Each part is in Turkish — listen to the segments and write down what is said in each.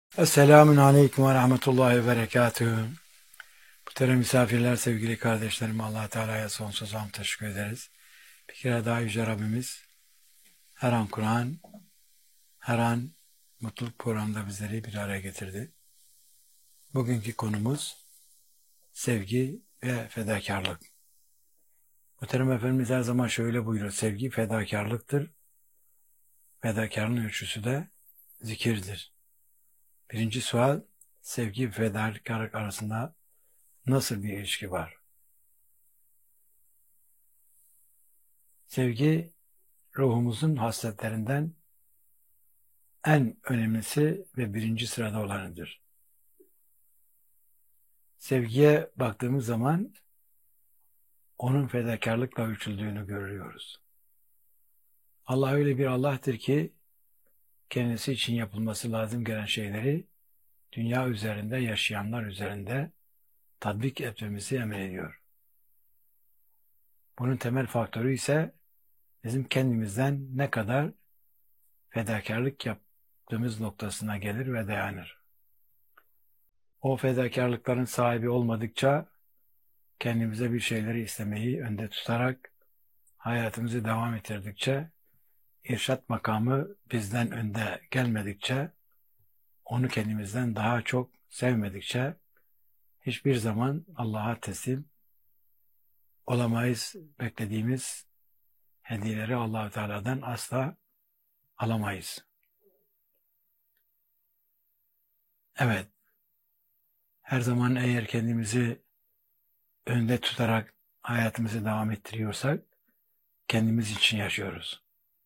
Esselamun Aleyküm ve Rahmetullahi ve Berekatühü. Muhterem misafirler, sevgili kardeşlerim, Allah Teala'ya sonsuz hamd teşekkür ederiz. Bir kere daha Yüce Rabbimiz her an Kur'an, her an mutluluk programında bizleri bir araya getirdi. Bugünkü konumuz sevgi ve fedakarlık. Muhterem Efendimiz her zaman şöyle buyuruyor: sevgi fedakarlıktır. Fedakarlığın ölçüsü de zikirdir. Birinci sual: sevgi ve fedakarlık arasında nasıl bir ilişki var? Sevgi ruhumuzun hasletlerinden en önemlisi ve birinci sırada olanıdır. Sevgiye baktığımız zaman onun fedakarlıkla ölçüldüğünü görüyoruz. Allah öyle bir Allah'tır ki kendisi için yapılması lazım gelen şeyleri dünya üzerinde yaşayanlar üzerinde tatbik etmemizi emrediyor. Bunun temel faktörü ise bizim kendimizden ne kadar fedakarlık yaptığımız noktasına gelir ve dayanır. O fedakarlıkların sahibi olmadıkça kendimize bir şeyleri istemeyi önde tutarak hayatımızı devam ettirdikçe, irşat makamı bizden önde gelmedikçe, onu kendimizden daha çok sevmedikçe hiçbir zaman Allah'a teslim olamayız. Beklediğimiz hediyeleri Allah-u Teala'dan asla alamayız. Evet, her zaman eğer kendimizi önde tutarak hayatımızı devam ettiriyorsak kendimiz için yaşıyoruz.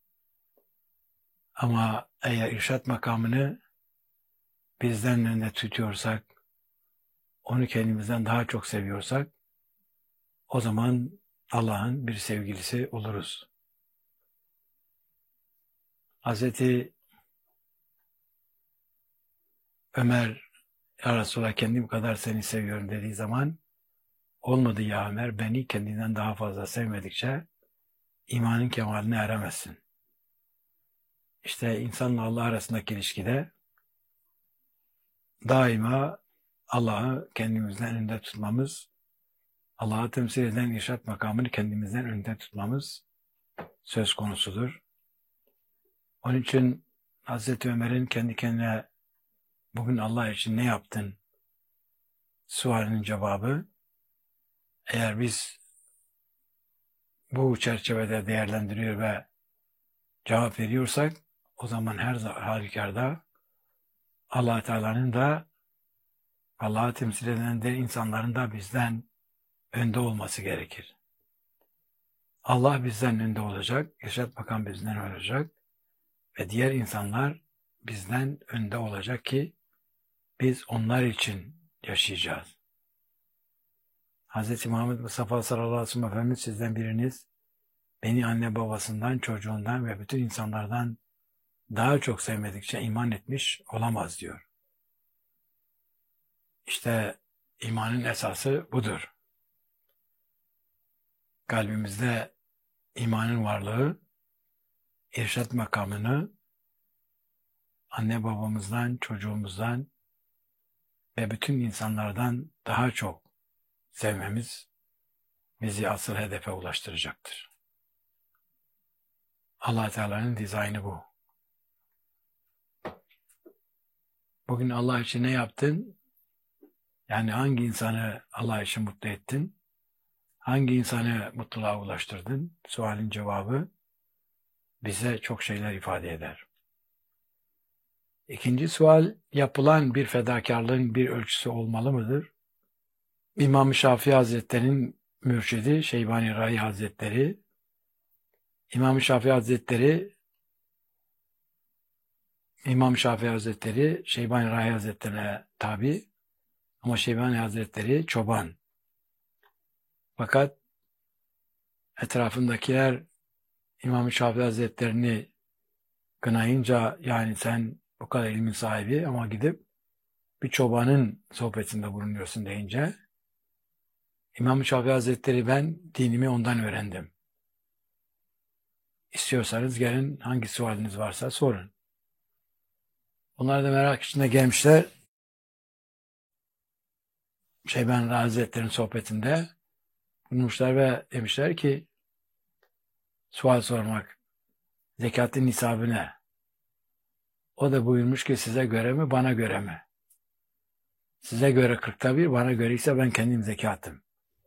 Ama eğer irşat makamını bizden önde tutuyorsak, onu kendimizden daha çok seviyorsak, o zaman Allah'ın bir sevgilisi oluruz. Hazreti Ömer, "Ya Resulallah, kendim kadar seni seviyorum" dediği zaman, "Olmadı ya Ömer, beni kendinden daha fazla sevmedikçe imanın kemaline eremezsin." İşte insanla Allah arasındaki ilişkide daima Allah'ı kendimizden önde tutmamız, Allah'ı temsil eden irşat makamını kendimizden önde tutmamız söz konusudur. Onun için Hazreti Ömer'in kendi kendine "Bugün Allah için ne yaptın?" sualinin cevabı, eğer biz bu çerçevede değerlendiriyor ve cevap veriyorsak, o zaman her halükarda Allah Teala'nın da Allah'ı temsil eden de insanların da bizden önde olması gerekir. Allah bizden önde olacak, irşat makam bizden olacak ve diğer insanlar bizden önde olacak ki biz onlar için yaşayacağız. Hz. Muhammed Mustafa sallallahu aleyhi ve sellem Efendimiz, "Sizden biriniz beni anne babasından, çocuğundan ve bütün insanlardan daha çok sevmedikçe iman etmiş olamaz" diyor. İşte imanın esası budur. Kalbimizde imanın varlığı, irşat makamını anne babamızdan, çocuğumuzdan ve bütün insanlardan daha çok sevmemiz bizi asıl hedefe ulaştıracaktır. Allah Teala'nın dizaynı bu. Bugün Allah için ne yaptın? Yani hangi insanı Allah için mutlu ettin? Hangi insanı mutluluğa ulaştırdın? Sualin cevabı bize çok şeyler ifade eder. İkinci sual, yapılan bir fedakarlığın bir ölçüsü olmalı mıdır? İmam-ı Şafii Hazretleri'nin mürşidi Şeybani Rai Hazretleri, İmam-ı Şafii Hazretleri Şeybani Rai Hazretlerine tabi, ama Şeybani Hazretleri çoban. Fakat etrafındakiler İmam-ı Şafii Hazretlerini kınayınca, yani sen bu kadar ilmin sahibi ama gidip bir çobanın sohbetinde bulunuyorsun deyince, İmam-ı Şafii Hazretleri, "Ben dinimi ondan öğrendim. İstiyorsanız gelin, hangi sualiniz varsa sorun." Onlar da merak içinde gelmişler. Şeyban Hazretleri'nin sohbetinde bulmuşlar ve demişler ki sual sormak. Zekatın nisabı ne? O da buyurmuş ki size göre mi bana göre mi? Size göre 40'ta 1, bana göre ise ben kendim zekatım.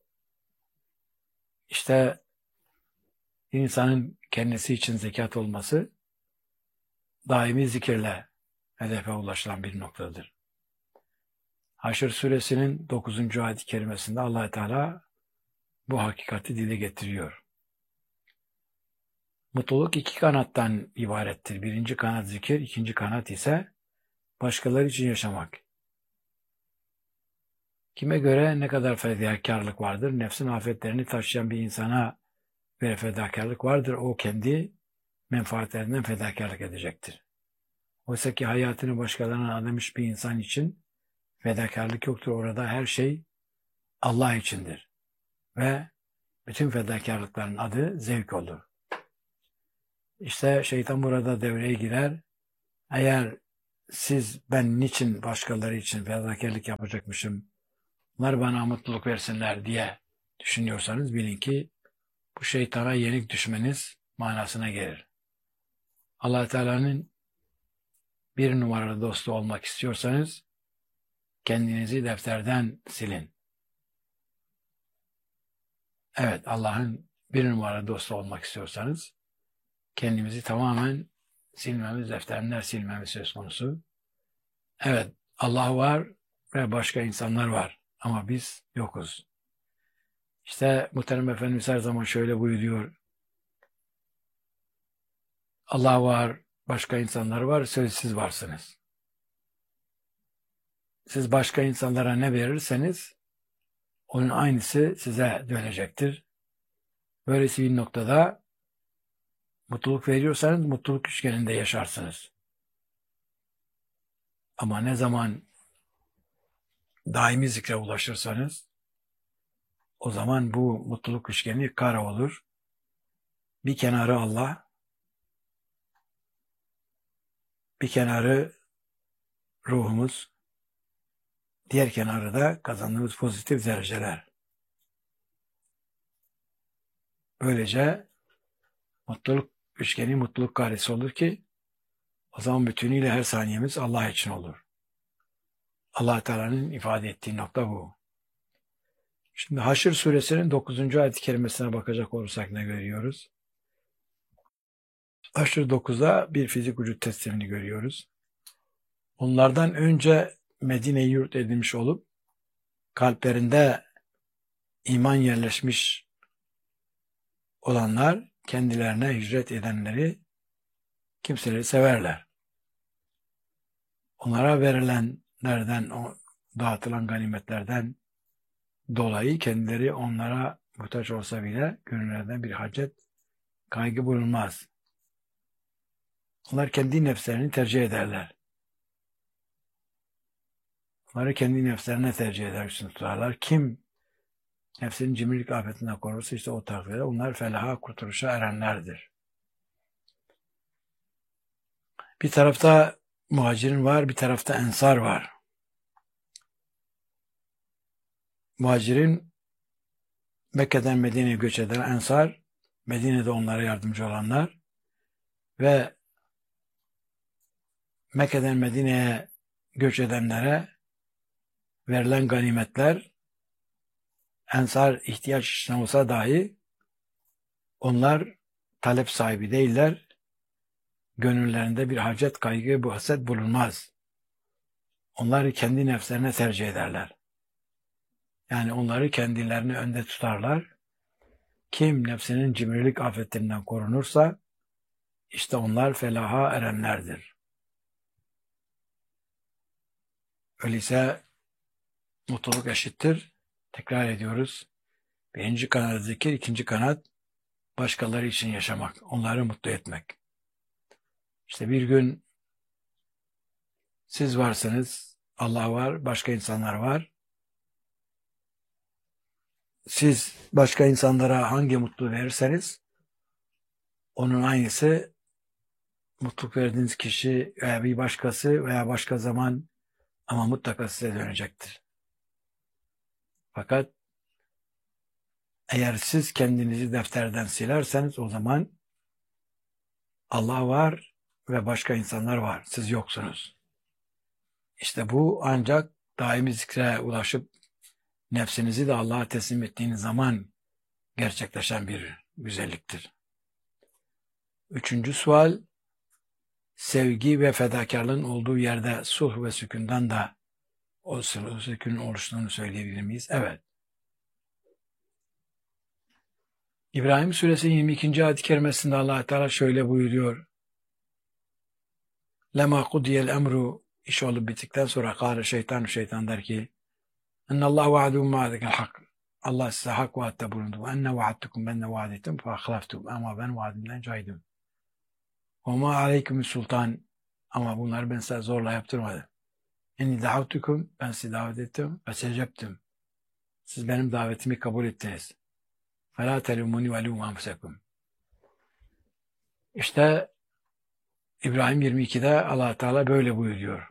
İşte insanın kendisi için zekat olması daimi zikirle hedefe ulaşılan bir noktadır. Haşr suresinin 9. ayet-i kerimesinde Allah Teala bu hakikati dile getiriyor. Mutluluk iki kanattan ibarettir. Birinci kanat zikir, ikinci kanat ise başkaları için yaşamak. Kime göre ne kadar fedakarlık vardır? Nefsin afetlerini taşıyan bir insana göre fedakarlık vardır. O kendi menfaatlerinden fedakarlık edecektir. Oysa ki hayatını başkalarına adamış bir insan için fedakarlık yoktur. Orada her şey Allah içindir. Ve bütün fedakarlıkların adı zevk olur. İşte şeytan burada devreye girer. Eğer siz ben niçin başkaları için fedakarlık yapacakmışım, bunlar bana mutluluk versinler diye düşünüyorsanız bilin ki bu şeytana yenik düşmeniz manasına gelir. Allah Teala'nın bir numaralı dostu olmak istiyorsanız kendinizi defterden silin. Evet, Allah'ın bir numaralı dostu olmak istiyorsanız kendimizi tamamen silmemiz, defterinden silmemiz söz konusu. Evet, Allah var ve başka insanlar var ama biz yokuz. İşte Muhterem Efendimiz her zaman şöyle buyuruyor. Allah var, başka insanlar var, siz varsınız. Siz başka insanlara ne verirseniz onun aynısı size dönecektir. Böylesi bir noktada mutluluk veriyorsanız mutluluk üçgeninde yaşarsınız. Ama ne zaman daimi zikre ulaşırsanız o zaman bu mutluluk üçgeni kara olur. Bir kenarı Allah, bir kenarı ruhumuz, diğer kenarı da kazandığımız pozitif dereceler. Böylece mutluluk üçgeni mutluluk karesi olur ki o zaman bütünüyle her saniyemiz Allah için olur. Allah Teala'nın ifade ettiği nokta bu. Şimdi Haşr suresinin 9. ayet-i kerimesine bakacak olursak ne görüyoruz? Haşr 9'da bir fizik vücut teslimini görüyoruz. Onlardan önce Medine'yi yurt edinmiş olup kalplerinde iman yerleşmiş olanlar kendilerine hicret edenleri, kimseleri severler. Onlara verilenlerden, dağıtılan ganimetlerden dolayı kendileri onlara muhtaç olsa bile gönüllerden bir hacet, kaygı bulunmaz. Onlar kendi nefslerini tercih ederler. Onları kendi nefslerine tercih eder, üstüne tutarlar. Kim nefsinin cimrilik afetinden korursa işte o takdirde onlar felaha, kurtuluşa erenlerdir. Bir tarafta muhacirin var, bir tarafta ensar var. Muhacirin Mekke'den Medine'ye göç eden, ensar Medine'de onlara yardımcı olanlar ve Mekke'den Medine'ye göç edenlere verilen ganimetler, ensar ihtiyaç içinde olsa dahi onlar talep sahibi değiller. Gönüllerinde bir hacet, kaygı, bu haset bulunmaz. Onları kendi nefslerine tercih ederler. Yani onları kendilerini önde tutarlar. Kim nefsinin cimrilik afetlerinden korunursa işte onlar felaha erenlerdir. Öyleyse mutluluk eşittir. Tekrar ediyoruz. Birinci kanat zikir, ikinci kanat başkaları için yaşamak, onları mutlu etmek. İşte bir gün siz varsınız, Allah var, başka insanlar var. Siz başka insanlara hangi mutluluğu verirseniz onun aynısı mutluluk verdiğiniz kişi veya bir başkası veya başka zaman ama mutlaka size dönecektir. Fakat eğer siz kendinizi defterden silerseniz o zaman Allah var ve başka insanlar var. Siz yoksunuz. İşte bu ancak daimi zikre ulaşıp nefsinizi de Allah'a teslim ettiğiniz zaman gerçekleşen bir güzelliktir. Üçüncü sual, sevgi ve fedakarlığın olduğu yerde sulh ve sükûndan da o sükûnün oluştuğunu söyleyebilir miyiz? Evet. İbrahim Suresi 22. ayet-i kerimesinde Allah Teala şöyle buyuruyor. Lema kudiyel emru, iş olup bittikten sonra kâle şeytan der ki ennallâhu vaadûm ma'adekel hak. Allah size hak vaatte bulundu. Enne vaadtukum, ben de vaad ettim. Fe ahlaftum. Ama ben vaadimden caydım. Ve ma aleyküm sultan. Ama bunları ben size zorla yaptırmadım. Enni dahavtukum, ben sizi davet ettim. Ve secebtüm. Siz benim davetimi kabul ettiniz. Fe la telumuni ve lûm anfusekum. İşte İbrahim 22'de Allah Teala böyle buyuruyor.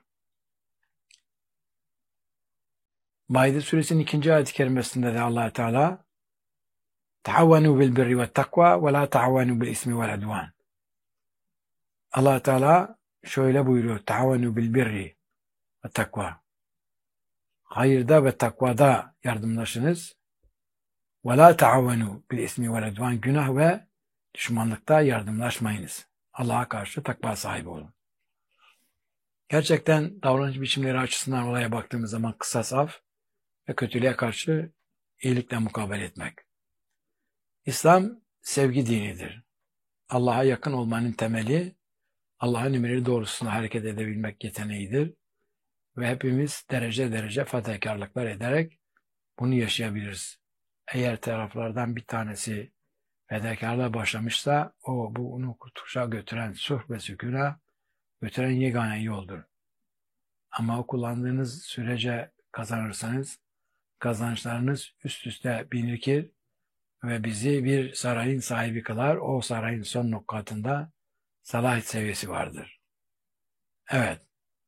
Maide suresinin 2. ayet-i kerimesinde de Allah Teala tahavvenu bil birri ve takva ve la tahavvenu bil ismi vel udvan. Allah Teala şöyle buyuruyor. Tahavvenu bil birri ve takva. Hayırda ve takvada yardımlaşınız. Ve la tahavvenu bil ismi vel udvan. Günah ve düşmanlıkta yardımlaşmayınız. Allah'a karşı takva sahibi olun. Gerçekten davranış biçimleri açısından olaya baktığımız zaman kısas af ve kötülüğe karşı iyilikle mukabele etmek. İslam sevgi dinidir. Allah'a yakın olmanın temeli Allah'ın emirleri doğrultusunda hareket edebilmek yeteneğidir. Ve hepimiz derece derece fedakarlıklar ederek bunu yaşayabiliriz. Eğer taraflardan bir tanesi fedakarlığa başlamışsa bunu kurtuluşa götüren sulh ve sükûna götüren yegane yoldur. Ama o kullandığınız sürece kazanırsanız kazançlarınız üst üste birikir ve bizi bir sarayın sahibi kılar. O sarayın son noktasında salahiyet seviyesi vardır. Evet.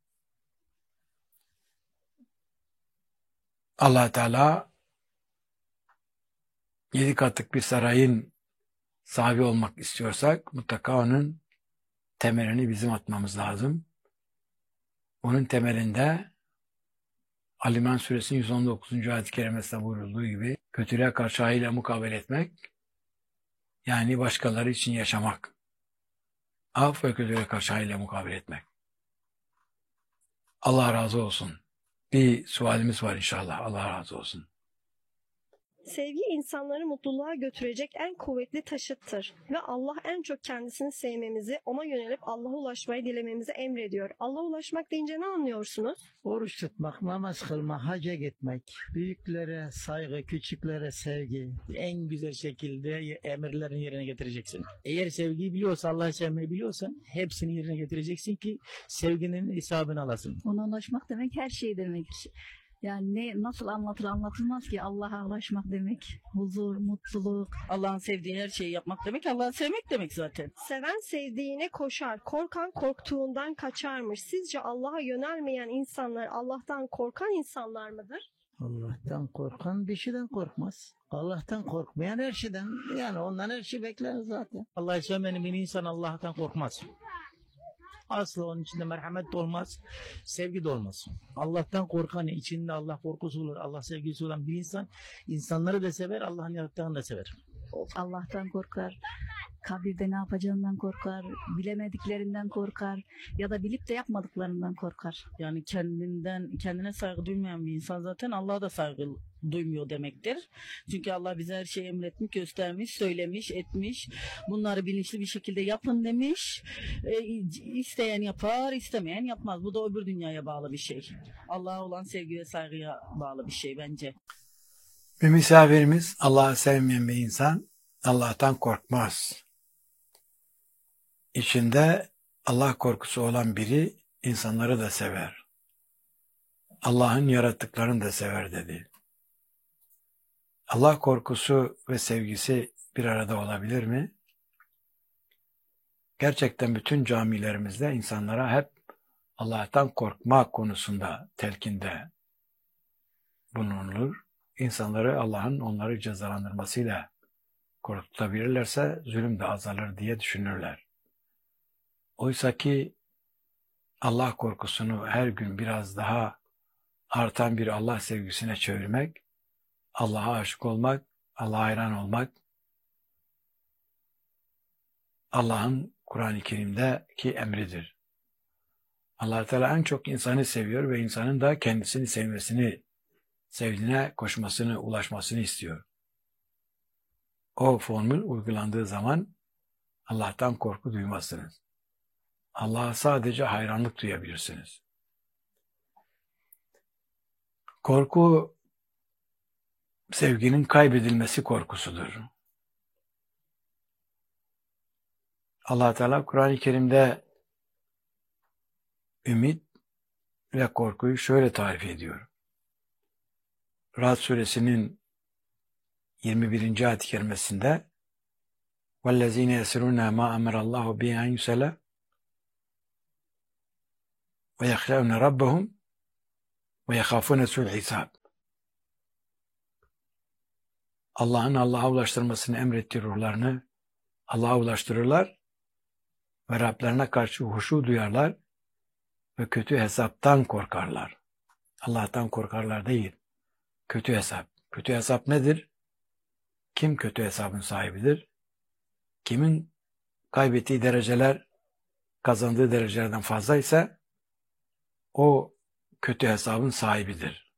Allah Teala 7 katlık bir sarayın sahibi olmak istiyorsak mutlaka onun temelini bizim atmamız lazım. Onun temelinde Ali İmran Suresinin 119. ayet-i kerimesinde buyurulduğu gibi kötülüğe karşı hayırla mukabele etmek, yani başkaları için yaşamak. Af ve kötülüğe karşı hayırla mukabele etmek. Allah razı olsun. Bir sualimiz var inşallah. Allah razı olsun. Sevgi insanları mutluluğa götürecek en kuvvetli taşıttır ve Allah en çok kendisini sevmemizi, ona yönelip Allah'a ulaşmayı dilememizi emrediyor. Allah'a ulaşmak deyince ne anlıyorsunuz? Oruç tutmak, namaz kılmak, hacca gitmek, büyüklere saygı, küçüklere sevgi, en güzel şekilde emirlerin yerine getireceksin. Eğer sevgiyi biliyorsan, Allah'ı sevmeyi biliyorsan hepsini yerine getireceksin ki sevginin hesabını alasın. Ona ulaşmak demek her şey demek. Yani nasıl anlatılmaz ki Allah'a ulaşmak demek. Huzur, mutluluk. Allah'ın sevdiği her şeyi yapmak demek, Allah'ı sevmek demek zaten. Seven sevdiğine koşar, korkan korktuğundan kaçarmış. Sizce Allah'a yönelmeyen insanlar Allah'tan korkan insanlar mıdır? Allah'tan korkan bir şeyden korkmaz. Allah'tan korkmayan her şeyden, yani ondan her şey bekler zaten. Allah'ı sevmeyen bir insan Allah'tan korkmaz. Asla onun içinde merhamet de olmaz, sevgi de olmaz. Allah'tan korkan, içinde Allah korkusu olur, Allah sevgisi olan bir insan, insanları da sever, Allah'ın yarattığını da sever. Allah'tan korkar, kabirde ne yapacağından korkar, bilemediklerinden korkar ya da bilip de yapmadıklarından korkar. Yani kendine saygı duymayan bir insan zaten Allah'a da saygı duymuyor demektir. Çünkü Allah bize her şeyi emretmiş, göstermiş, söylemiş, etmiş. Bunları bilinçli bir şekilde yapın demiş. İsteyen yapar, istemeyen yapmaz. Bu da öbür dünyaya bağlı bir şey. Allah'a olan sevgi ve saygıya bağlı bir şey bence. Bir misafirimiz Allah'ı sevmeyen bir insan Allah'tan korkmaz. İçinde Allah korkusu olan biri insanları da sever. Allah'ın yarattıklarını da sever dedi. Allah korkusu ve sevgisi bir arada olabilir mi? gerçekten bütün camilerimizde insanlara hep Allah'tan korkma konusunda telkinde bulunulur. İnsanları Allah'ın onları cezalandırmasıyla korkutabilirlerse zulüm de azalır diye düşünürler. Oysa ki Allah korkusunu her gün biraz daha artan bir Allah sevgisine çevirmek, Allah'a aşık olmak, Allah'a hayran olmak, Allah'ın Kur'an-ı Kerim'deki emridir. Allah Teala en çok insanı seviyor ve insanın da kendisini sevmesini, sevdiğine koşmasını, ulaşmasını istiyor. O formül uygulandığı zaman Allah'tan korku duymazsınız. Allah'a sadece hayranlık duyabilirsiniz. Korku, sevginin kaybedilmesi korkusudur. Allah Teala Kur'an-ı Kerim'de ümit ve korkuyu şöyle tarif ediyor. Ra'd suresinin 21. ayet-i kerimesinde وَالَّذ۪ينَ يَسِرُونَ مَا أَمَرَ اللّٰهُ بِهِ أَنْ يُسَلَ وَيَخْشَوْنَ رَبَّهُمْ وَيَخَافُونَ سُوءَ الْحِسَابِ. Allah'ın Allah'a ulaştırmasını emrettiği ruhlarını Allah'a ulaştırırlar ve Rablerine karşı huşu duyarlar ve kötü hesaptan korkarlar. Allah'tan korkarlar değil, kötü hesap. Kötü hesap nedir? Kim kötü hesabın sahibidir? Kimin kaybettiği dereceler kazandığı derecelerden fazla ise o kötü hesabın sahibidir.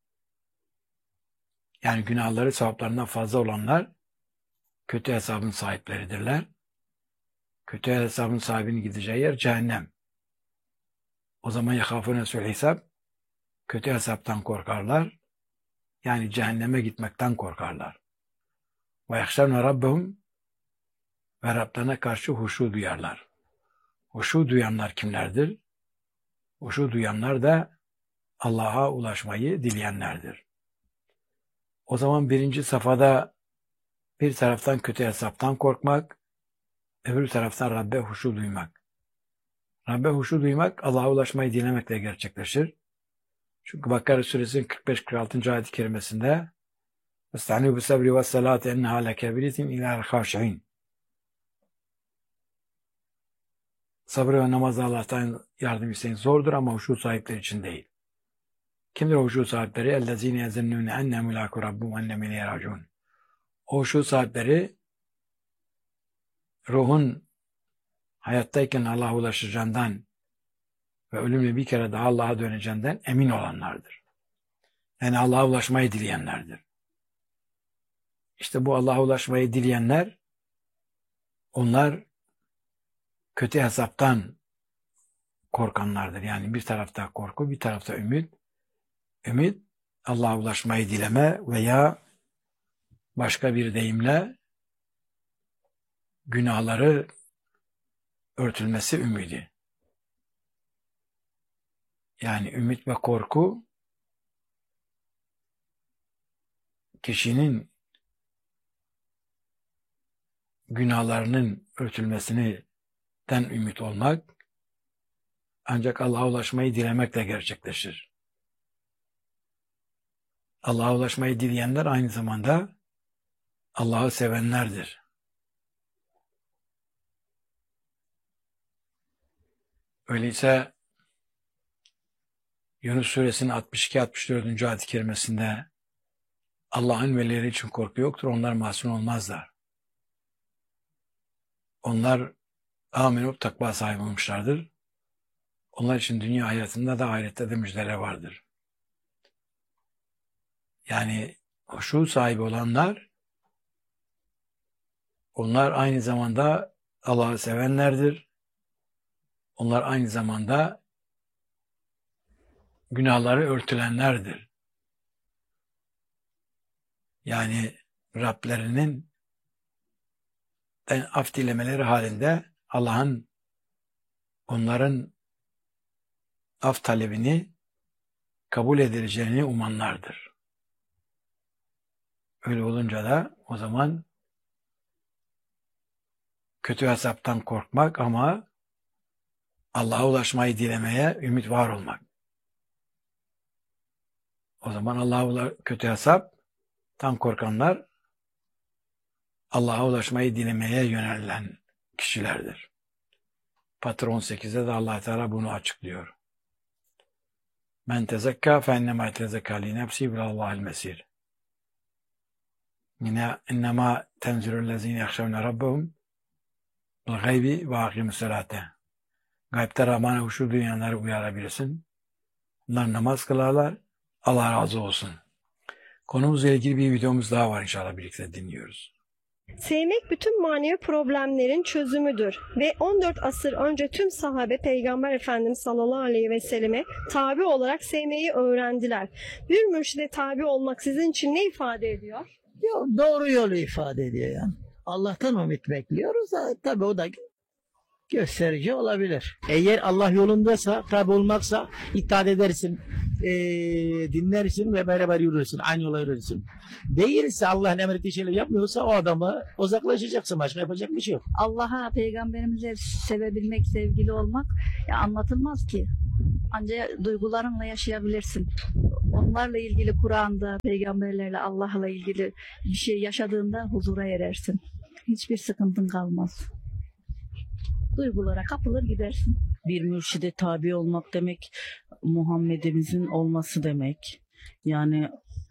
Yani günahları sevaplarından fazla olanlar kötü hesabın sahipleridirler. Kötü hesabın sahibinin gideceği yer cehennem. O zaman yahafune su'l hesap, kötü hesaptan korkarlar. Yani cehenneme gitmekten korkarlar. Ve yahşavne rabbehum, ve Rablerine karşı huşu duyarlar. Huşu duyanlar kimlerdir? Huşu duyanlar da Allah'a ulaşmayı dileyenlerdir. O zaman birinci safhada bir taraftan kötü hesaptan korkmak, öbür taraftan Rabbe huşu duymak. Rabbe huşu duymak, Allah'a ulaşmayı dilemekle gerçekleşir. Çünkü Bakara suresinin 45-46. ayet-i kerimesinde وَاسْتَعْنِوا بِالصَّبْرِ وَالصَّلَاةِ اِنَّهَا لَكَبِيرَةٌ اِلَى الْخَاشِعِينَ. Sabır ve namazda Allah'tan yardım isteyin zordur ama huşu sahipleri için değil. Kimdir o huşu sahipleri? اَلَّذ۪ينَ يَزَنُّونَ اَنَّ مُلَاكُ رَبُّمْ اَنَّ مِلَيْهِ رَاجِعُونَ. O huşu sahipleri ruhun hayattayken Allah'a ulaşacağından ve ölümle bir kere daha Allah'a döneceğinden emin olanlardır. Yani Allah'a ulaşmayı dileyenlerdir. İşte bu Allah'a ulaşmayı dileyenler, onlar kötü hesaptan korkanlardır. Yani bir tarafta korku, bir tarafta ümit. Ümit, Allah'a ulaşmayı dileme veya başka bir deyimle günahları örtülmesi ümidi. Yani ümit ve korku kişinin günahlarının örtülmesinden ümit olmak ancak Allah'a ulaşmayı dilemekle gerçekleşir. Allah'a ulaşmayı dileyenler aynı zamanda Allah'ı sevenlerdir. Öyleyse Yunus suresinin 62-64. ayet-i kerimesinde Allah'ın velileri için korku yoktur, onlar masum olmazlar. Onlar amenup takva sahibi olmuşlardır. Onlar için dünya hayatında da ahirette de müjdeler vardır. Yani huşu sahibi olanlar, onlar aynı zamanda Allah'ı sevenlerdir. Onlar aynı zamanda günahları örtülenlerdir. Yani Rablerinin af dilemeleri halinde Allah'ın onların af talebini kabul edileceğini umanlardır. Öyle olunca da o zaman kötü hesaptan korkmak ama Allah'a ulaşmayı dilemeye, ümit var olmak. O zaman kötü hesap, tam korkanlar Allah'a ulaşmayı dilemeye yönelen kişilerdir. Fatır 18'de de Allah Teala bunu açıklıyor. Men tezekka fe ennemâ tezekka li nefsi bilallahil mesir. Yine innemâ tenzilüllezîne yakşevne rabbehum bil gaybi ve akimussalâte. Gaybte Rahman'a huşu dünyaları uyarabilirsin. Bunlar namaz kılarlar. Allah razı olsun. Konumuzla ilgili bir videomuz daha var, inşallah birlikte dinliyoruz. Sevmek bütün manevi problemlerin çözümüdür ve 14 asır önce tüm sahabe Peygamber Efendimiz sallallahu aleyhi ve selleme tabi olarak sevmeyi öğrendiler. Bir mürşide tabi olmak sizin için ne ifade ediyor? Doğru yolu ifade ediyor yani. Allah'tan ümit bekliyoruz. Tabii o da gösterici olabilir. Eğer Allah yolundaysa, tabi olmaksa itaat edersin, dinlersin ve beraber yürürsün, aynı yola yürürsün. Değilse Allah'ın emrettiği şeyleri yapmıyorsa o adama uzaklaşacaksın, başka yapacak bir şey yok. Allah'a, peygamberimize sevebilmek, sevgili olmak anlatılmaz ki. Ancak duygularınla yaşayabilirsin. Onlarla ilgili Kur'an'da, peygamberlerle, Allah'la ilgili bir şey yaşadığında huzura erersin. Hiçbir sıkıntın kalmaz. Duygulara kapılır gidersin. Bir mürşide tabi olmak demek Muhammed'imizin olması demek. Yani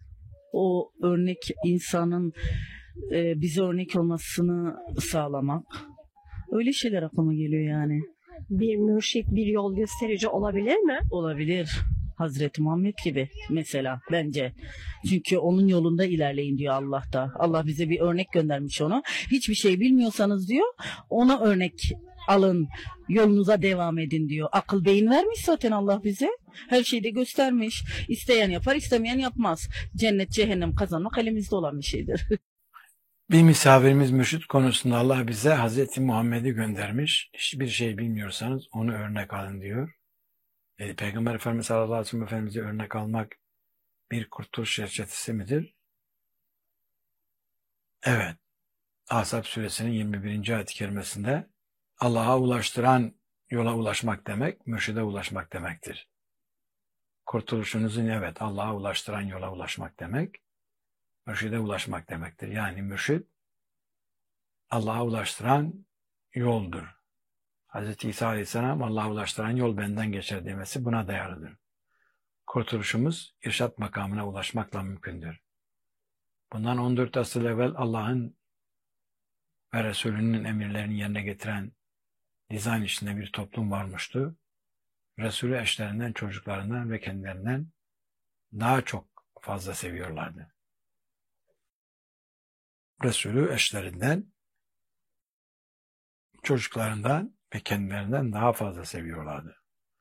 o örnek insanın bize örnek olmasını sağlamak. Öyle şeyler aklıma geliyor yani. Bir mürşit, bir yol gösterici olabilir mi? Olabilir. Hazreti Muhammed gibi mesela bence. Çünkü onun yolunda ilerleyin diyor Allah da. Allah bize bir örnek göndermiş onu. Hiçbir şey bilmiyorsanız diyor, ona örnek alın, yolunuza devam edin diyor. Akıl beyin vermiş zaten Allah bize. Her şeyi de göstermiş. İsteyen yapar, istemeyen yapmaz. Cennet, cehennem kazanmak elimizde olan bir şeydir. Bir misafirimiz mürşit konusunda Allah bize Hazreti Muhammed'i göndermiş. Hiçbir şey bilmiyorsanız onu örnek alın diyor. Peygamber Efendimiz sallallahu aleyhi ve sellem Efendimiz'i örnek almak bir kurtuluş reçetesi midir? Evet. Ahzab suresinin 21. ayet-i kerimesinde Allah'a ulaştıran yola ulaşmak demek, mürşide ulaşmak demektir. Kurtuluşunuzun evet Allah'a ulaştıran yola ulaşmak demek, mürşide ulaşmak demektir. Yani mürşid Allah'a ulaştıran yoldur. Hz. İsa Aleyhisselam Allah'a ulaştıran yol benden geçer demesi buna dayalıdır. Kurtuluşumuz irşat makamına ulaşmakla mümkündür. Bundan 14 asır evvel Allah'ın ve Resulünün emirlerini yerine getiren dizayn içinde bir toplum varmıştı. Resulü eşlerinden, çocuklarından ve kendilerinden daha çok fazla seviyorlardı. Resulü eşlerinden, çocuklarından ve kendilerinden daha fazla seviyorlardı.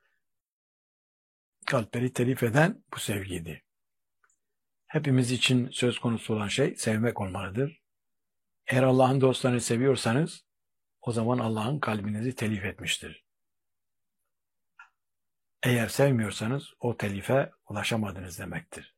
Kalpleri telif eden bu sevgiydi. Hepimiz için söz konusu olan şey sevmek olmalıdır. Eğer Allah'ın dostlarını seviyorsanız, o zaman Allah'ın kalbinizi telif etmiştir. Eğer sevmiyorsanız o telife ulaşamadınız demektir.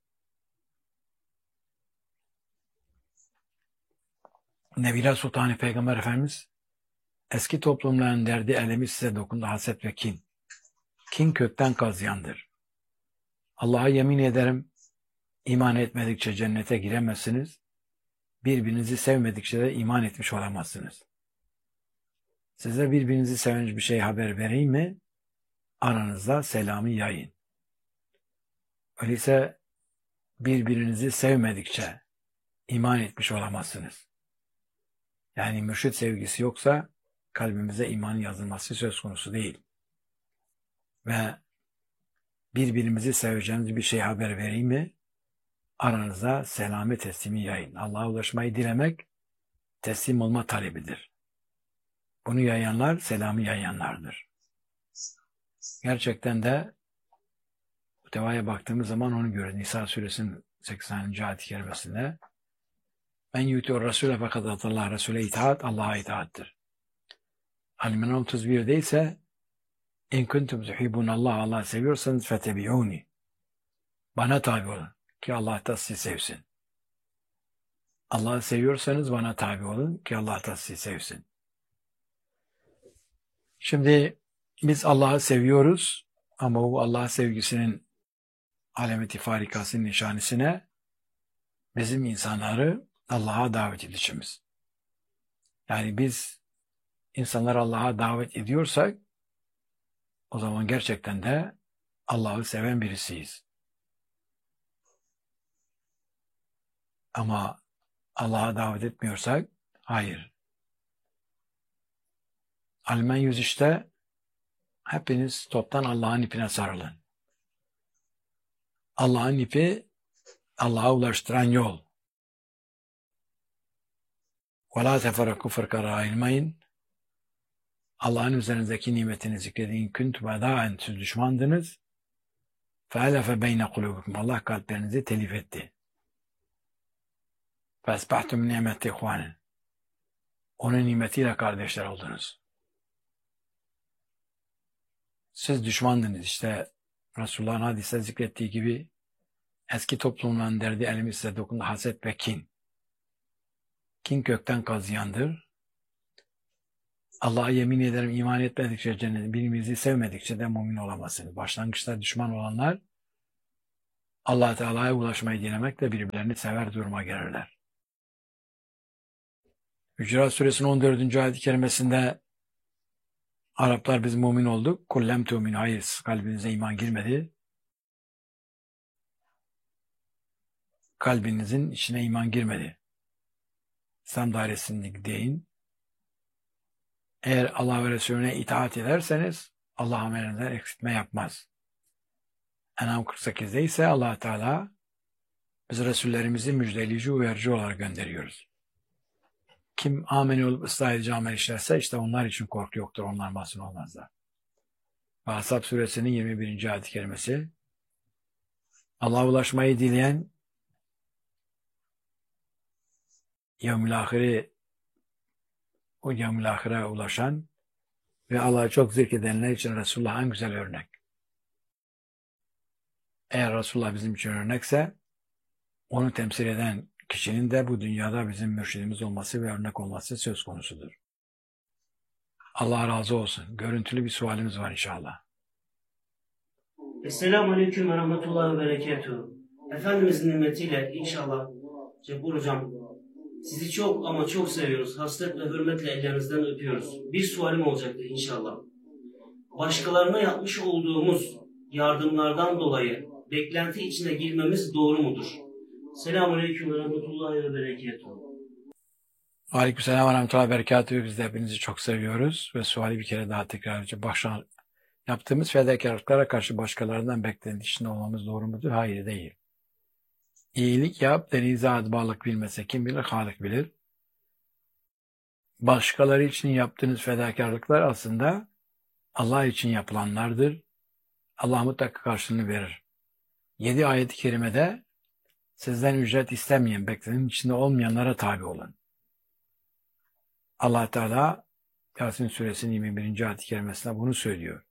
Nebila Sultani Peygamber Efendimiz, eski toplumların derdi elemi size dokundu, haset ve kin. Kin kökten kazıyandır. Allah'a yemin ederim, iman etmedikçe cennete giremezsiniz, birbirinizi sevmedikçe de iman etmiş olamazsınız. Size birbirinizi seven bir şey haber vereyim mi? Aranızda selamı yayın. Öyleyse birbirinizi sevmedikçe iman etmiş olamazsınız. Yani mürşid sevgisi yoksa kalbimize imanın yazılması söz konusu değil. Ve birbirimizi seveceğimiz bir şey haber vereyim mi? Aranızda selamı teslimi yayın. Allah'a ulaşmayı dilemek teslim olma talebidir. Bunu yayanlar selamı yayanlardır. Gerçekten de bu tevaya baktığımız zaman onu görüyoruz. Nisa suresinin 80. ayet-i kerimesinde men yu'ti'ur rasûle fakat atallah, Resul'e itaat Allah'a itaattir. Al-İmran 31'de ise in kuntum tuhibbunallah, Allah'ı seviyorsanız fetebi'uni, bana tabi olun ki Allah da sizi sevsin. Allah'ı seviyorsanız bana tabi olun ki Allah da sizi sevsin. Şimdi Biz Allah'ı seviyoruz ama bu Allah sevgisinin alameti farikasının nişanesine bizim insanları Allah'a davet edişimiz. Yani biz insanları Allah'a davet ediyorsak o zaman gerçekten de Allah'ı seven birisiyiz. Ama Allah'a davet etmiyorsak hayır. Almen 103'te hepiniz toptan Allah'ın ipine sarılın. Allah'ın ipi Allah'a ulaştıran yol. وَلَا تَفَرَقُوا فَرْقَرَا ayrılmayın. Allah'ın üzerinizdeki nimetini zikredin. Kuntum adaen, siz düşmandınız. فَأَلَفَ بَيْنَ قُلُوبِكُمْ, Allah kalplerinizi telif etti. فَأَسْبَحْتُمْ نِعْمَةِ اِخْوَانٍ, onun nimetiyle kardeşler oldunuz. Siz düşmandınız. İşte Resulullah'ın hadiste zikrettiği gibi eski toplumların derdi elimiz size dokundu, haset ve kin. Kin kökten kazıyandır. Allah'a yemin ederim iman etmedikçe cennet, birbirimizi sevmedikçe de mümin olamazsınız. Başlangıçta düşman olanlar Allah Teala'ya ulaşmayı dilemekle birbirlerini sever duruma gelirler. Hücurat Suresinin 14. ayet-i kerimesinde Araplar biz mümin olduk. Kullem tu'min, hayır kalbinize iman girmedi. Kalbinizin içine iman girmedi. İslam dairesinde deyin. Eğer Allah ve Resulüne itaat ederseniz Allah amelinden eksiltme yapmaz. En'am 48'de ise Allah Teala biz Resullerimizi müjdeleyici, uyarıcı olarak gönderiyoruz. Kim ameni olup ıslah edici amel işlerse işte onlar için korku yoktur. Onlar mahzun olmazlar. Ve Ashab suresinin 21. ayet-i kerimesi Allah'a ulaşmayı dileyen o yevmül ahire ulaşan ve Allah'ı çok zikredenler için Resulullah en güzel örnek. Eğer Resulullah bizim için örnekse onu temsil eden kişinin de bu dünyada bizim mürşidimiz olması ve örnek olması söz konusudur. Allah razı olsun. Görüntülü bir sualimiz var inşallah. Esselamu Aleyküm ve Rahmetullahi ve Berekatuhu. Efendimizin nimetiyle inşallah Cebur Hocam sizi çok ama çok seviyoruz. Hasret ve hürmetle ellerinizden öpüyoruz. Bir sualim olacaktı inşallah. Başkalarına yapmış olduğumuz yardımlardan dolayı beklenti içine girmemiz doğru mudur? Selamun Aleyküm ve Rahmetullahi ve Berekatuhu. Aleykümselam ve Rahmetullahi ve Berekatuhu. Biz de hepinizi çok seviyoruz ve suali bir kere daha tekrar edeceğim. Yaptığımız fedakarlıklara karşı başkalarından beklenti içinde olmamız doğru mudur? Hayır, değil. İyilik yap, denize adbarlık bilmese kim bilir, Halik bilir. Başkaları için yaptığınız fedakarlıklar aslında Allah için yapılanlardır. Allah mutlaka karşılığını verir. 7 ayet-i kerimede sizden ücret istemeyen, beklentinin içinde olmayanlara tabi olun. Allah Teala Yasin suresinin 21. ayet-i kerimesinde bunu söylüyor.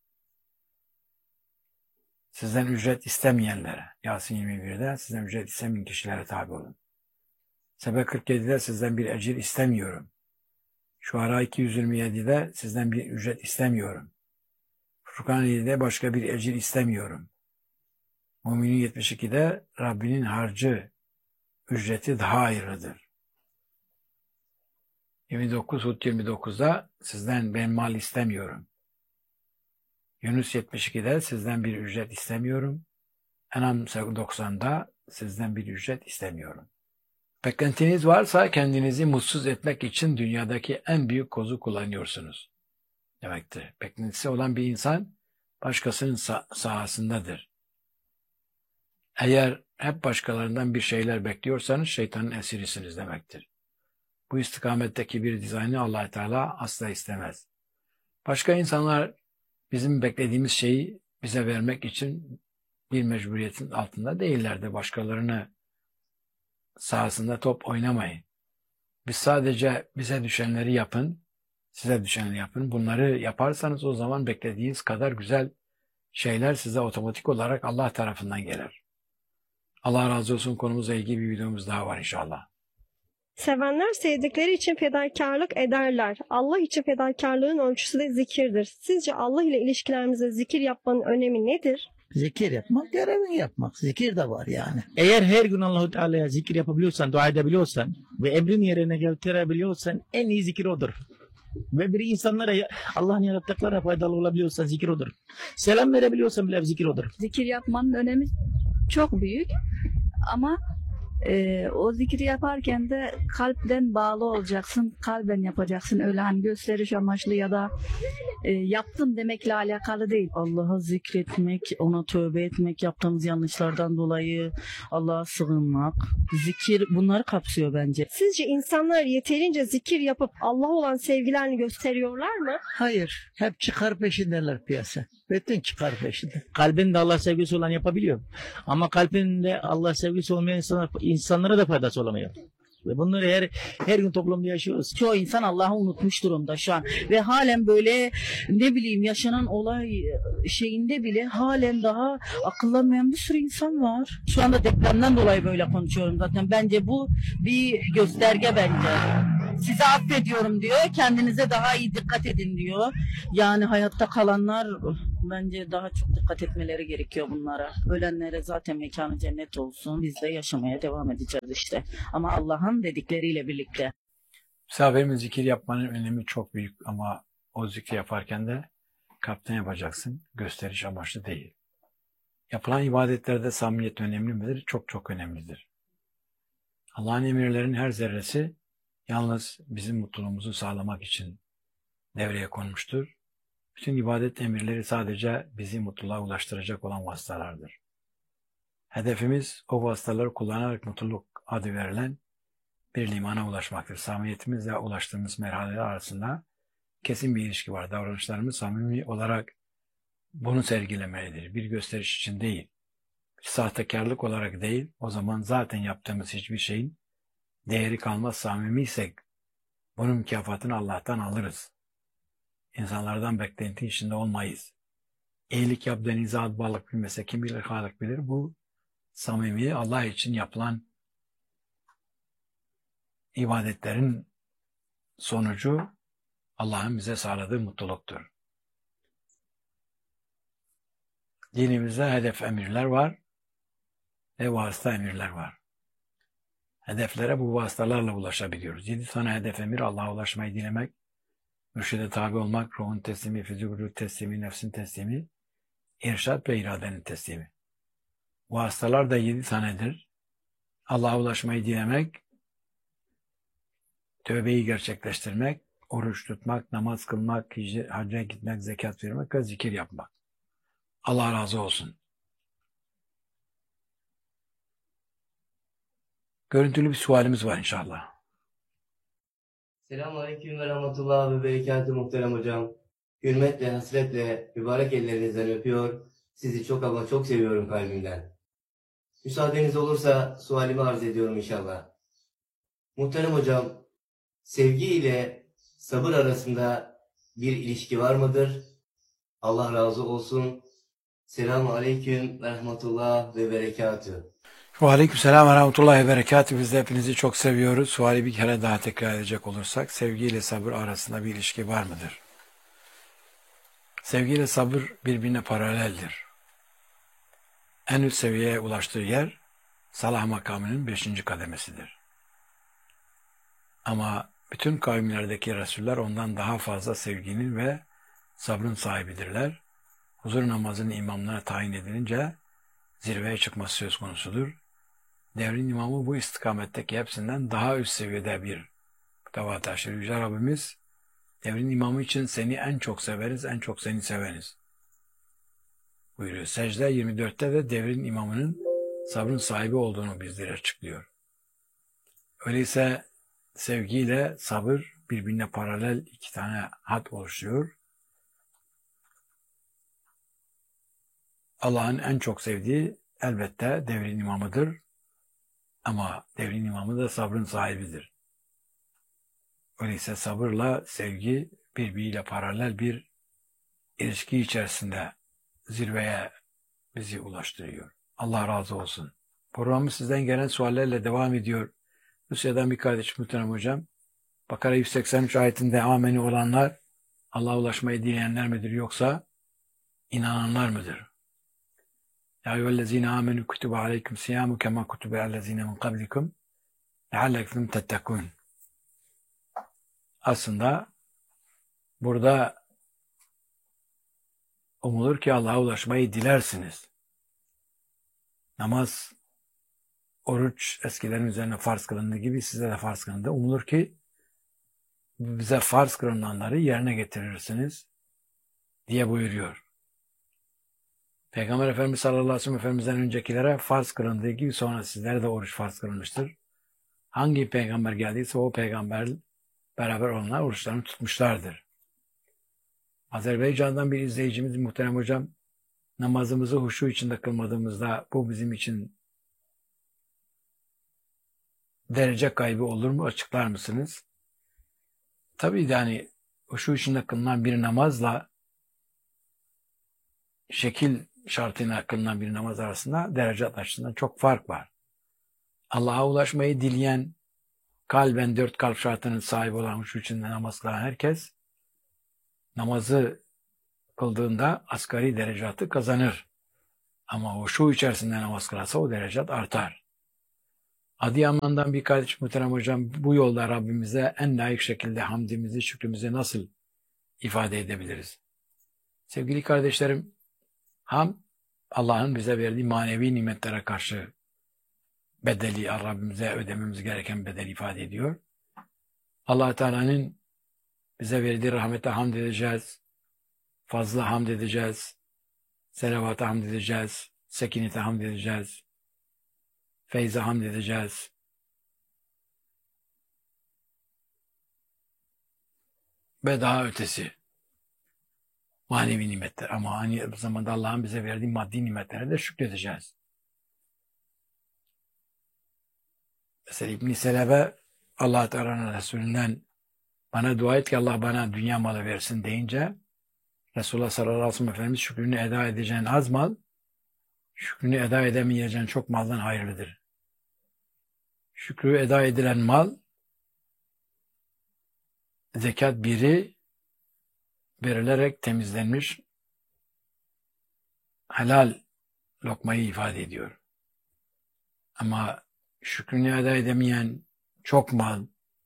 Sizden ücret istemeyenlere, Yasin 21'de sizden ücret istemeyen kişilere tabi olun. Sebe 47'de sizden bir ecir istemiyorum. Şuara 227'de sizden bir ücret istemiyorum. Furkan 7'de başka bir ecir istemiyorum. Mümin 72'de Rabbinin harcı, ücreti daha hayırlıdır. 29 Hud 29'da sizden ben mal istemiyorum. Yunus 72'de sizden bir ücret istemiyorum. En'am 90'da sizden bir ücret istemiyorum. Beklentiniz varsa kendinizi mutsuz etmek için dünyadaki en büyük kozu kullanıyorsunuz demektir. Beklentisi olan bir insan başkasının sahasındadır. Eğer hep başkalarından bir şeyler bekliyorsanız şeytanın esirisiniz demektir. Bu istikametteki bir dizaynı Allah Teala asla istemez. Başka insanlar bizim beklediğimiz şeyi bize vermek için bir mecburiyetin altında değillerdi. Başkalarını sahasında top oynamayın. Biz sadece bize düşenleri yapın, size düşenleri yapın. Bunları yaparsanız o zaman beklediğiniz kadar güzel şeyler size otomatik olarak Allah tarafından gelir. Allah razı olsun, konumuzla ilgili bir videomuz daha var inşallah. Sevenler sevdikleri için fedakarlık ederler. Allah için fedakarlığın ölçüsü de zikirdir. Sizce Allah ile ilişkilerimizde zikir yapmanın önemi nedir? Zikir yapmak, görevini yapmak. Zikir de var yani. Eğer her gün Allah-u Teala'ya zikir yapabiliyorsan, dua edebiliyorsan ve emrin yerine getirebiliyorsan en iyi zikir odur. Ve bir insanlara Allah'ın yarattıklarına faydalı olabiliyorsan zikir odur. Selam verebiliyorsan bile zikir odur. Zikir yapmanın önemi çok büyük ama o zikri yaparken de kalpten bağlı olacaksın, kalben yapacaksın. Öyle hani gösteriş amaçlı ya da yaptım demekle alakalı değil. Allah'a zikretmek, ona tövbe etmek, yaptığımız yanlışlardan dolayı Allah'a sığınmak, zikir bunları kapsıyor bence. Sizce insanlar yeterince zikir yapıp Allah'a olan sevgilerini gösteriyorlar mı? Hayır. Hep çıkar peşindeler piyasa. Bütün çıkar peşinde. Kalbinde Allah sevgisi olan yapabiliyor. Ama kalbinde Allah sevgisi olmayan insanlara da faydası olamıyor. Ve bunları her gün toplumda yaşıyoruz. Çoğu insan Allah'ı unutmuş durumda şu an. Ve halen böyle ne bileyim yaşanan olay şeyinde bile halen daha akıllanmayan bir sürü insan var. Şu anda depremden dolayı böyle konuşuyorum zaten. Bence bu bir gösterge bence. Sizi affediyorum diyor. Kendinize daha iyi dikkat edin diyor. Yani hayatta kalanlar bence daha çok dikkat etmeleri gerekiyor bunlara. Ölenlere zaten mekanı cennet olsun. Biz de yaşamaya devam edeceğiz işte. Ama Allah'ın dedikleriyle birlikte. Misafirimiz zikir yapmanın önemi çok büyük ama o zikri yaparken de kalpten yapacaksın. Gösteriş amaçlı değil. Yapılan ibadetlerde samimiyet önemli midir? Çok çok önemlidir. Allah'ın emirlerin her zerresi yalnız bizim mutluluğumuzu sağlamak için devreye konmuştur. Bütün ibadet emirleri sadece bizi mutluluğa ulaştıracak olan vasıtalardır. Hedefimiz o vasıtaları kullanarak mutluluk adı verilen bir limana ulaşmaktır. Samimiyetimizle ulaştığımız merhaleler arasında kesin bir ilişki var. Davranışlarımız samimi olarak bunu sergilemelidir. Bir gösteriş için değil, bir sahtekarlık olarak değil, o zaman zaten yaptığımız hiçbir şeyin değeri kalmaz. Samimiysek bunun mükafatını Allah'tan alırız. İnsanlardan beklenti içinde olmayız. İyilik yap denize at balık bilmese kim bilir Halık bilir. Bu samimi Allah için yapılan ibadetlerin sonucu Allah'ın bize sağladığı mutluluktur. Dinimizde hedef emirler var ve vasıta emirler var. Hedeflere bu vasıtalarla ulaşabiliyoruz. 7 tane hedef emir: Allah'a ulaşmayı dilemek, mürşide tabi olmak, ruhun teslimi, vücudun teslimi, nefsin teslimi, irşad ve iradenin teslimi. Vasıtalar da 7 tanedir. Allah'a ulaşmayı dilemek, tövbeyi gerçekleştirmek, oruç tutmak, namaz kılmak, hacca gitmek, zekat vermek ve zikir yapmak. Allah razı olsun. Görüntülü bir sualimiz var inşallah. Selamünaleyküm ve rahmetullah ve berekatü muhterem hocam. Hürmetle, hasretle, mübarek ellerinizden öpüyor. Sizi çok ama çok seviyorum kalbimden. Müsaadeniz olursa sualimi arz ediyorum inşallah. Muhterem hocam, sevgi ile sabır arasında bir ilişki var mıdır? Allah razı olsun. Selamünaleyküm ve rahmetullah ve berekatü. Aleykümselam ve rahmetullahi ve berekatü. Biz de hepinizi çok seviyoruz. Suali bir kere daha tekrar edecek olursak, sevgi ile sabır arasında bir ilişki var mıdır? Sevgi ile sabır birbirine paraleldir. En üst seviyeye ulaştığı yer salah makamının 5. kademesidir. Ama bütün kavimlerdeki Resuller ondan daha fazla sevginin ve sabrın sahibidirler. Huzur namazının imamlarına tayin edilince zirveye çıkması söz konusudur. Devrin imamı bu istikametteki hepsinden daha üst seviyede bir muhteva taşır. Yüce Rabbimiz, devrin imamı için seni en çok severiz, en çok seni seveniz buyuruyor. Secde 24'te de devrin imamının sabrın sahibi olduğunu bizlere açıklıyor. Öyleyse sevgiyle sabır birbirine paralel 2 tane hat oluşuyor. Allah'ın en çok sevdiği elbette devrin imamıdır. Ama devrin imamı da sabrın sahibidir. Öyleyse sabırla sevgi birbiriyle paralel bir ilişki içerisinde zirveye bizi ulaştırıyor. Allah razı olsun. Programımız sizden gelen suallerle devam ediyor. Rusya'dan bir kardeş muhterem hocam. Bakara 183 ayetinde ameni olanlar Allah'a ulaşmayı dileyenler midir yoksa inananlar mıdır? Ya eyyühellezine amenu kutibe aleyküm siyamu kema kutibe allezine min kablikum leallekum tettekûn. Aslında burada umulur ki Allah'a ulaşmayı dilersiniz. Namaz, oruç eskilerin üzerine farz kılındığı gibi size de farz kılındı. Umulur ki bize farz kılınanları yerine getirirsiniz diye buyuruyor. Peygamber Efendimiz sallallahu aleyhi ve sellem Efendimiz'den öncekilere farz kılındığı gibi sonra sizlere de oruç farz kılınmıştır. Hangi peygamber geldiyse o peygamber beraber onlar oruçlarını tutmuşlardır. Azerbaycan'dan bir izleyicimiz muhterem hocam, namazımızı huşu içinde kılmadığımızda bu bizim için derece kaybı olur mu? Açıklar mısınız? Tabii yani huşu içinde kılınan bir namazla şekil şartına kılınan bir namaz arasında derecat açısından çok fark var. Allah'a ulaşmayı dileyen, kalben 4 kalp şartının sahibi olan huşu içinde namaz kılan herkes namazı kıldığında asgari derecatı kazanır. Ama huşu içerisinde namaz kılarsa o derecat artar. Adıyaman'dan bir kardeş muhterem hocam, bu yolda Rabbimize en layık şekilde hamdimizi, şükrümüzü nasıl ifade edebiliriz? Sevgili kardeşlerim, hamd Allah'ın bize verdiği manevi nimetlere karşı bedeli, Rabbimize ödememiz gereken bedeli ifade ediyor. Allah Teala'nın bize verdiği rahmete hamd edeceğiz, fazla hamd edeceğiz, selavata hamd edeceğiz, sekinete hamd edeceğiz, feyze hamd edeceğiz. Ve daha ötesi manevi nimetler. Ama aynı zamanda Allah'ın bize verdiği maddi nimetlere de şükredeceğiz. Mesela İbn-i Selebe Allah Teala'nın Resulünden bana dua et ki Allah bana dünya malı versin deyince Resulullah sallallahu aleyhi ve sellem Efendimiz şükrünü eda edeceğin az mal, şükrünü eda edemeyeceğin çok maldan hayırlıdır. Şükrü eda edilen mal zekat biri verilerek temizlenmiş helal lokmayı ifade ediyor. Ama şükrünü eda edemeyen çok mal,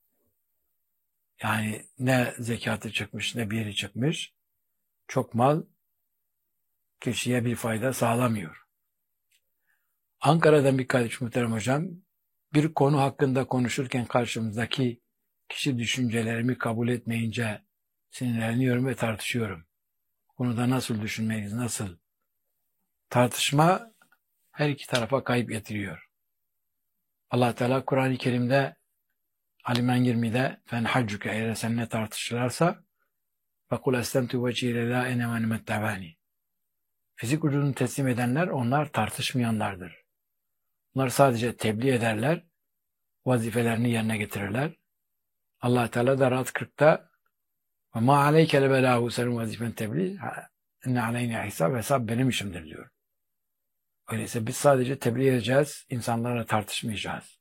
yani ne zekatı çıkmış ne biri çıkmış, çok mal kişiye bir fayda sağlamıyor. Ankara'dan bir kardeş muhterem hocam, bir konu hakkında konuşurken karşımızdaki kişi düşüncelerimi kabul etmeyince sinirleniyorum ve tartışıyorum. Konuda nasıl düşünmeliyiz, nasıl? Tartışma her iki tarafa kayıp getiriyor. Allah Teala Kur'an-ı Kerim'de Ali-İmran 20'de فَنْحَجُّكَ eğer seninle tartışırlarsa فَقُلْ اَسْلَمْتُ وَجِهِ لَا اَنَمَنِ مَتَّبَانِ Fizik vücudunu teslim edenler onlar tartışmayanlardır. Onlar sadece tebliğ ederler, vazifelerini yerine getirirler. Allah Teala da Ra'd 40'ta وَمَا عَلَيْكَ لَبَلَاهُ senin vazifen tebliğ اِنَّ عَلَيْنَا hesap benim işimdir diyor. Öyleyse biz sadece tebliğ edeceğiz, insanlarla tartışmayacağız.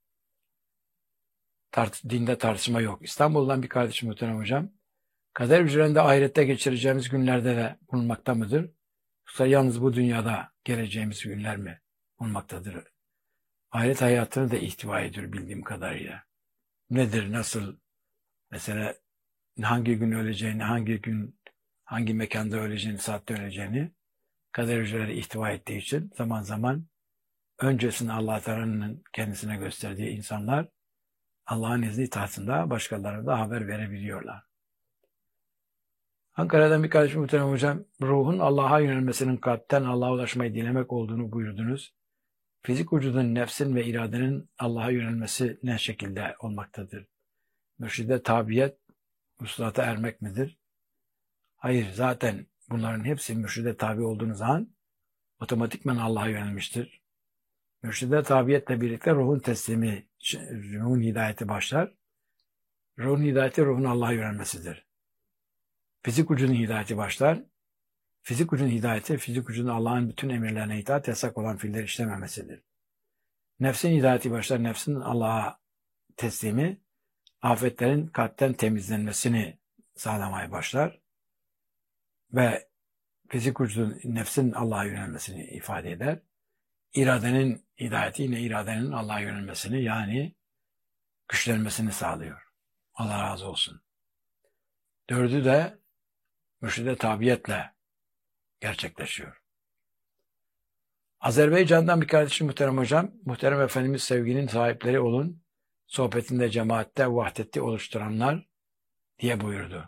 Dinde tartışma yok. İstanbul'dan bir kardeşim muhterem hocam, kader üzerinde ahirette geçireceğimiz günlerde de bulunmakta mıdır? Yoksa yalnız bu dünyada geleceğimiz günler mi bulunmaktadır? Ahiret hayatını da ihtiva ediyor bildiğim kadarıyla. Nedir, nasıl, mesela hangi gün öleceğini, hangi gün, hangi mekanda öleceğini, saatte öleceğini kader hücreleri ihtiva ettiği için zaman zaman öncesinde Allah Teala'nın kendisine gösterdiği insanlar Allah'ın izni tahtında başkalarına da haber verebiliyorlar. Ankara'dan bir kardeşim muhterem hocam, ruhun Allah'a yönelmesinin kalpten Allah'a ulaşmayı dilemek olduğunu buyurdunuz. Fizik vücudun, nefsin ve iradenin Allah'a yönelmesi ne şekilde olmaktadır? Mürşide tabiyet, vuslata ermek midir? Hayır, zaten bunların hepsi mürşide tabi olduğunuz an otomatikman Allah'a yönelmiştir. Mürşide tabiyetle birlikte ruhun teslimi, ruhun hidayeti başlar. Ruhun hidayeti ruhun Allah'a yönelmesidir. Fizik vücudun hidayeti başlar. Fizik vücudun hidayeti, fizik vücudun Allah'ın bütün emirlerine itaat, yasak olan fiilleri işlememesidir. Nefsin hidayeti başlar, nefsin Allah'a teslimi afetlerin kalpten temizlenmesini sağlamaya başlar ve fizik vücudun, nefsin Allah'a yönelmesini ifade eder. İradenin hidayeti yine iradenin Allah'a yönelmesini, yani güçlenmesini sağlıyor. Allah razı olsun. 4'ü de mürşide tabiyetle gerçekleşiyor. Azerbaycan'dan bir kardeşim muhterem hocam, muhterem efendimiz sevginin sahipleri olun, sohbetinde cemaatte vahdeti oluşturanlar diye buyurdu.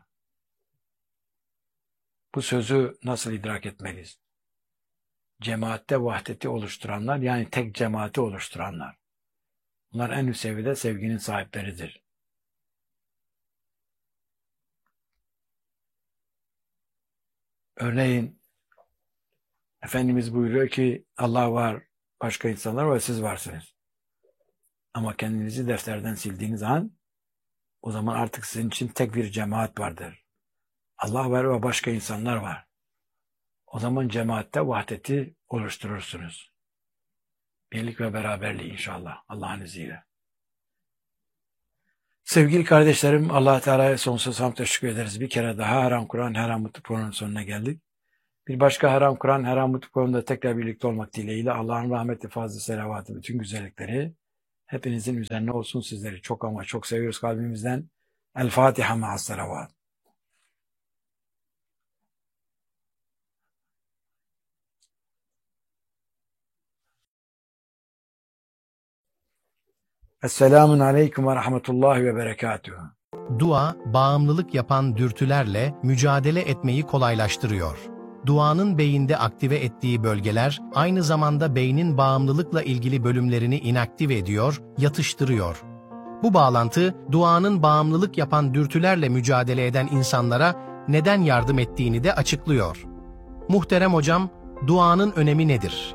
Bu sözü nasıl idrak etmeliyiz? Cemaatte vahdeti oluşturanlar, yani tek cemaati oluşturanlar. Bunlar en üst seviyede sevginin sahipleridir. Örneğin Efendimiz buyuruyor ki Allah var, başka insanlar var, siz varsınız. Ama kendinizi defterden sildiğiniz an o zaman artık sizin için tek bir cemaat vardır. Allah var ve başka insanlar var. O zaman cemaatte vahdeti oluşturursunuz. Birlik ve beraberliği inşallah Allah'ın izniyle. Sevgili kardeşlerim, Allah Teala'ya sonsuz hamd teşekkür ederiz. Bir kere daha Haram Kur'an, Haram Mutlu programının sonuna geldik. Bir başka Haram Kur'an, Haram Mutlu programında tekrar birlikte olmak dileğiyle Allah'ın rahmeti, fazla selavatı, bütün güzellikleri hepinizin üzerine olsun. Sizleri çok ama çok seviyoruz kalbimizden. El Fatiha ma'as selavat. Esselamun aleyküm ve rahmetullahi ve berekatuhu. Dua, bağımlılık yapan dürtülerle mücadele etmeyi kolaylaştırıyor. Duanın beyinde aktive ettiği bölgeler, aynı zamanda beynin bağımlılıkla ilgili bölümlerini inaktive ediyor, yatıştırıyor. Bu bağlantı, duanın bağımlılık yapan dürtülerle mücadele eden insanlara neden yardım ettiğini de açıklıyor. Muhterem hocam, duanın önemi nedir?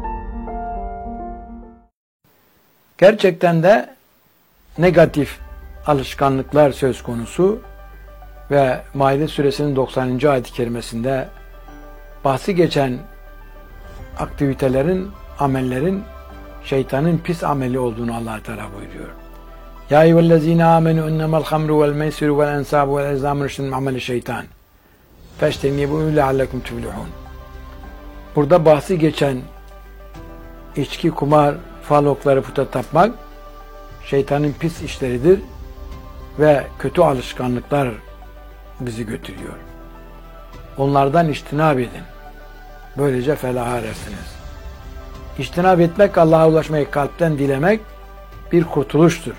Gerçekten de negatif alışkanlıklar söz konusu ve Maide suresinin 90. ayet-i kerimesinde bahsi geçen aktivitelerin, amellerin şeytanın pis ameli olduğunu Allah Teala buyuruyor. Ya eyyühellezine amenu innemel hamru vel meysiru vel ensabu vel ezlamu rüştün min ameli şeytan. Feştenibu leallekum tuflihun. Burada bahsi geçen içki, kumar, fal okları, puta tapmak şeytanın pis işleridir ve kötü alışkanlıklar bizi götürüyor. Onlardan içtinab edin. Böylece felaha ersiniz. İçtinab etmek, Allah'a ulaşmayı kalpten dilemek bir kurtuluştur.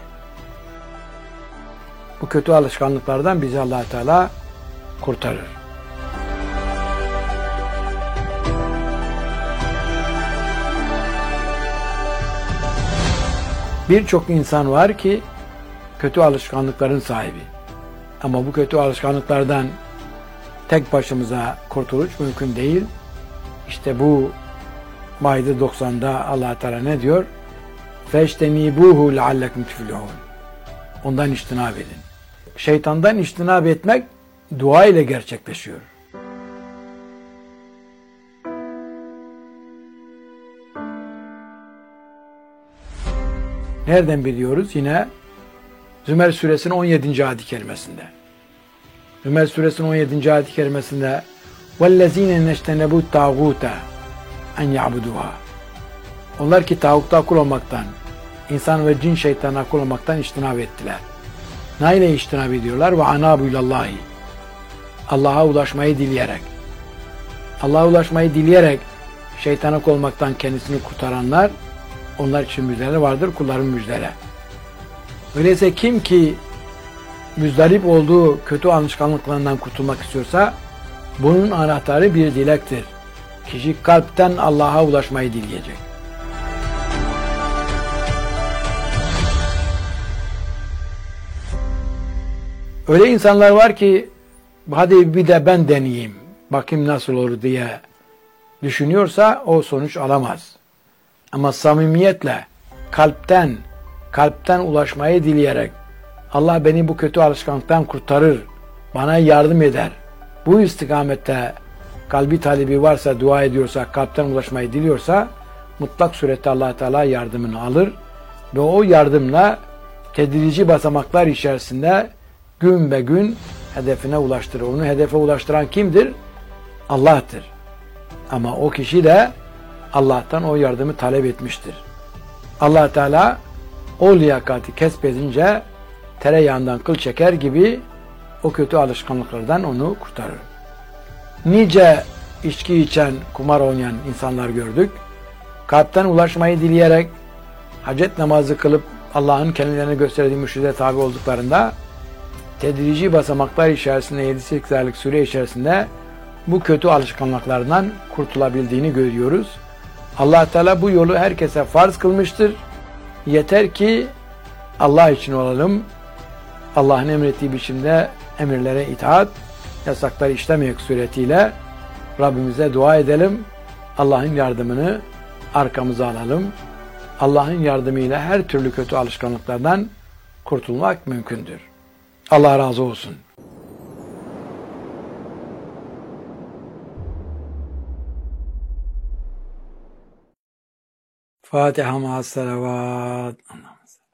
Bu kötü alışkanlıklardan bizi Allah Teala kurtarır. Birçok insan var ki kötü alışkanlıkların sahibi. Ama bu kötü alışkanlıklardan tek başımıza kurtuluş mümkün değil. İşte bu Maide 90'da Allah Teala ne diyor? Feştenibuhu leallekum tuflihun. Ondan içtinab edin. Şeytandan içtinab etmek dua ile gerçekleşiyor. Nereden biliyoruz? Yine Zümer suresinin 17. ayet-i kerimesinde. Zümer suresinin 17. ayet-i kerimesinde وَالَّذ۪ينَ نَجْتَنَبُوا الطَّاغُوتَ اَنْ يَعْبُدُوهَا. Onlar ki tağutta kul olmaktan, insan ve cin şeytana kul olmaktan içtinab ettiler. Neyle içtinab ediyorlar? وَعَنَابُ ilallahi. Allah'a ulaşmayı dileyerek. Allah'a ulaşmayı dileyerek şeytana kul olmaktan kendisini kurtaranlar, onlar için müjdeleri vardır, kulların müjdeleri. Öyleyse kim ki müzdarip olduğu kötü alışkanlıklarından kurtulmak istiyorsa bunun anahtarı bir dilektir. Kişi kalpten Allah'a ulaşmayı dileyecek. Öyle insanlar var ki hadi bir de ben deneyeyim, bakayım nasıl olur diye düşünüyorsa o sonuç alamaz. Ama samimiyetle, kalpten ulaşmayı dileyerek Allah beni bu kötü alışkanlıktan kurtarır, bana yardım eder. Bu istikamette kalbi talebi varsa, dua ediyorsa, kalpten ulaşmayı diliyorsa mutlak surette Allah Teala yardımını alır ve o yardımla tedrici basamaklar içerisinde gün be gün hedefine ulaştırır. Onu hedefe ulaştıran kimdir? Allah'tır. Ama o kişi de Allah'tan o yardımı talep etmiştir. Allah Teala o liyakati kesbedince tereyağından kıl çeker gibi o kötü alışkanlıklardan onu kurtarır. Nice içki içen, kumar oynayan insanlar gördük. Kalpten ulaşmayı dileyerek hacet namazı kılıp Allah'ın kendilerine gösterdiği mürşide tabi olduklarında tedrici basamaklar içerisinde 7-8 aylık süre içerisinde bu kötü alışkanlıklardan kurtulabildiğini görüyoruz. Allah Teala bu yolu herkese farz kılmıştır. Yeter ki Allah için olalım. Allah'ın emrettiği biçimde emirlere itaat, yasakları işlemeyek suretiyle Rabbimize dua edelim. Allah'ın yardımını arkamıza alalım. Allah'ın yardımıyla her türlü kötü alışkanlıklardan kurtulmak mümkündür. Allah razı olsun. Fatiha ma'as salavat.